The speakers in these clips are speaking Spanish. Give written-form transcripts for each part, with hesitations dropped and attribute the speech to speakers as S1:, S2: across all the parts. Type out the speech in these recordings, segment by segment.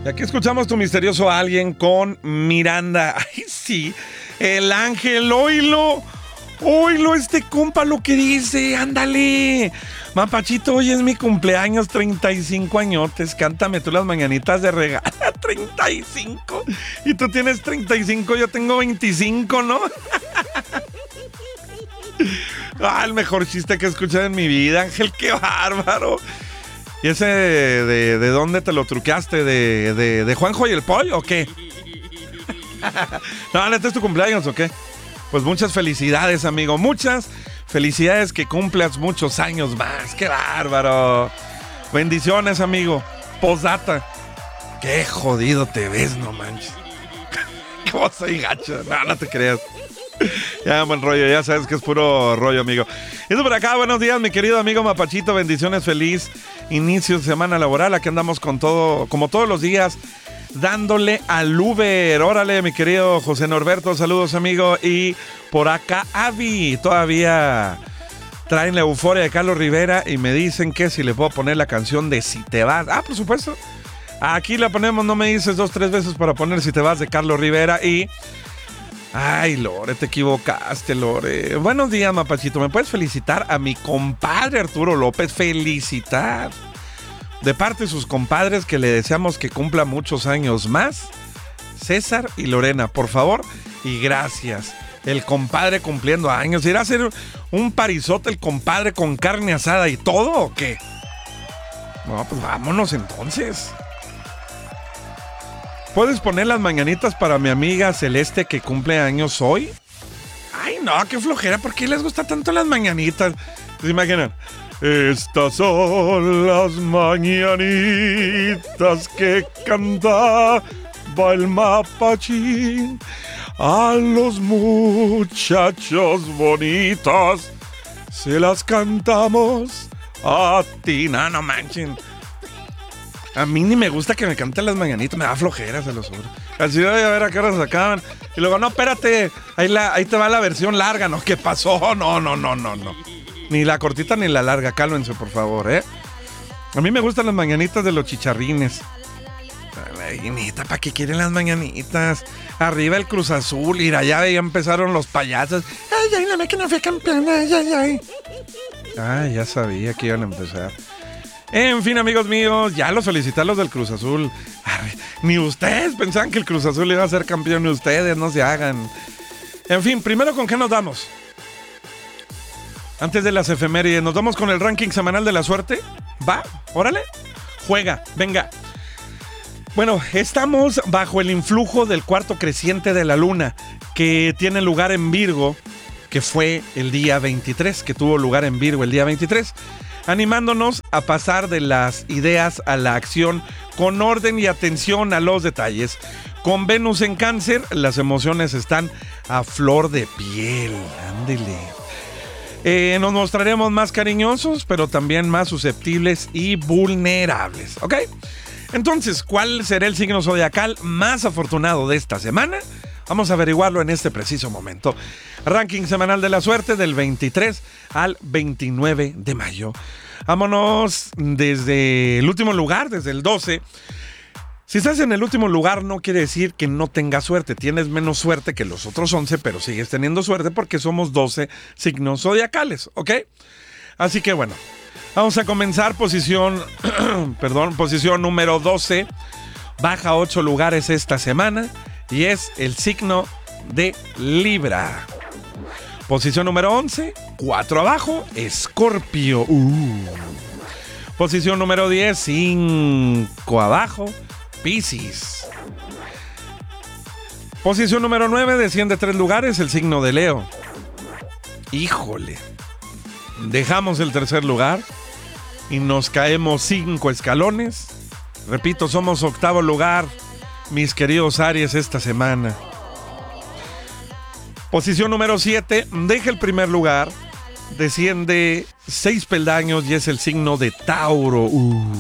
S1: Y aquí escuchamos Tu Misterioso Alguien con Miranda. Ay, sí, el ángel, oílo, este compa lo que dice, ándale. Mapachito, hoy es mi cumpleaños, 35 añotes, cántame tú las mañanitas de regalo. 35, y tú tienes 35, yo tengo 25, ¿no? El mejor chiste que he escuchado en mi vida, Ángel, qué bárbaro. ¿Y ese de dónde te lo truqueaste? ¿De Juanjo y el Pollo o qué? No, ¿este es tu cumpleaños o qué? Pues muchas felicidades, amigo. Muchas felicidades, que cumplas muchos años más. ¡Qué bárbaro! Bendiciones, amigo. Postdata. Qué jodido te ves, no manches. ¿Cómo soy gacho? No te creas. Ya, buen rollo, ya sabes que es puro rollo, amigo. Y tú por acá, buenos días, mi querido amigo Mapachito. Bendiciones, feliz inicio de semana laboral. Aquí andamos con todo, como todos los días, dándole al Uber. Órale, mi querido José Norberto, saludos, amigo. Y por acá, Avi, todavía traen la euforia de Carlos Rivera y me dicen que si le puedo poner la canción de Si Te Vas. Por supuesto. Aquí la ponemos, no me dices 2-3 veces para poner Si Te Vas de Carlos Rivera. Y... ay, Lore, te equivocaste, Lore. Buenos días, Mapachito. ¿Me puedes felicitar a mi compadre Arturo López? Felicitar. De parte de sus compadres, que le deseamos que cumpla muchos años más. César y Lorena, por favor. Y gracias. El compadre cumpliendo años. ¿Irá a hacer un parizote el compadre con carne asada y todo o qué? No, pues vámonos entonces. ¿Puedes poner las mañanitas para mi amiga Celeste que cumple años hoy? Ay, no, qué flojera. ¿Por qué les gusta tanto las mañanitas? ¿Se imaginan? Estas son las mañanitas que cantaba el Mapachín a los muchachos bonitos. Se las cantamos a ti. No manchen. A mí ni me gusta que me canten las mañanitas, me da flojera, se los juro. Así voy a ver a qué hora se acaban. Y luego, no, espérate, ahí te va la versión larga, ¿no? ¿Qué pasó? No. Ni la cortita ni la larga, cálmense, por favor, ¿eh? A mí me gustan las mañanitas de los chicharrines. Mañanita, ¿para qué quieren las mañanitas? Arriba el Cruz Azul, y allá ya empezaron los payasos. Ay, la máquina fue campeona, ay. Ay, ya sabía que iban a empezar. En fin, amigos míos, ya los felicité a los del Cruz Azul. Ni ustedes pensaban que el Cruz Azul iba a ser campeón, ni ustedes, no se hagan. En fin, primero, ¿con qué nos damos? Antes de las efemérides, ¿nos damos con el ranking semanal de la suerte? ¿Va? Órale. Juega, venga. Bueno, estamos bajo el influjo del cuarto creciente de la luna, que tiene lugar en Virgo, que fue el día 23, que tuvo lugar en Virgo el día 23. Animándonos a pasar de las ideas a la acción con orden y atención a los detalles. Con Venus en Cáncer, las emociones están a flor de piel. Ándele. Nos mostraremos más cariñosos, pero también más susceptibles y vulnerables. ¿Ok? Entonces, ¿cuál será el signo zodiacal más afortunado de esta semana? Vamos a averiguarlo en este preciso momento. Ranking semanal de la suerte del 23 al 29 de mayo. Vámonos desde el último lugar, desde el 12. Si estás en el último lugar, no quiere decir que no tengas suerte. Tienes menos suerte que los otros 11, pero sigues teniendo suerte porque somos 12 signos zodiacales, ¿ok? Así que bueno, vamos a comenzar posición número 12. Baja 8 lugares esta semana. Y es el signo de Libra. Posición número 11, 4 abajo, Escorpio. Posición número 10, 5 abajo, Piscis. Posición número 9, desciende 3 lugares, el signo de Leo. Híjole. Dejamos el tercer lugar y nos caemos 5 escalones. Repito, somos octavo lugar, mis queridos Aries, esta semana. Posición número 7, deja el primer lugar, desciende 6 peldaños y es el signo de Tauro.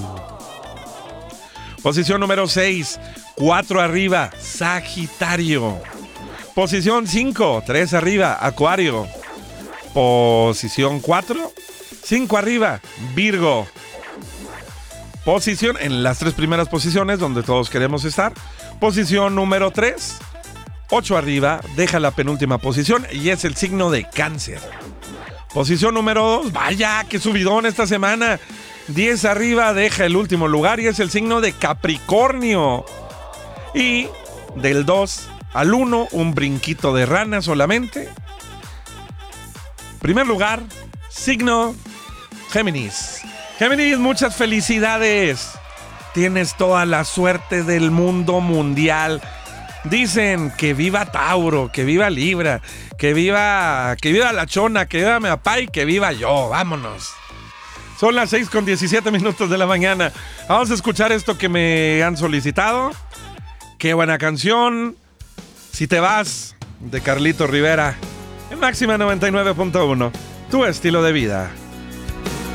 S1: Posición número 6, 4 arriba, Sagitario. Posición 5, 3 arriba, Acuario. Posición 4, 5 arriba, Virgo. Posición en las 3 primeras posiciones donde todos queremos estar. Posición número 3, 8 arriba, deja la penúltima posición y es el signo de Cáncer. Posición número 2, vaya, qué subidón esta semana. 10 arriba, deja el último lugar y es el signo de Capricornio. Y del 2 al 1, un brinquito de rana solamente. Primer lugar, signo Géminis. Géminis, muchas felicidades. Tienes toda la suerte del mundo mundial. Dicen que viva Tauro, que viva Libra, que viva la Chona, que viva mi papá y que viva yo. Vámonos. Son las 6:17 de la mañana. Vamos a escuchar esto que me han solicitado. Qué buena canción. Si te vas, de Carlito Rivera. En Máxima 99.1. Tu estilo de vida.